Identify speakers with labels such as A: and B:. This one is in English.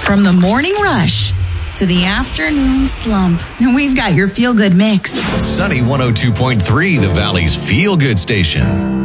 A: From the morning rush to the afternoon slump, we've got your feel-good mix.
B: Sunny 102.3, the Valley's feel-good station.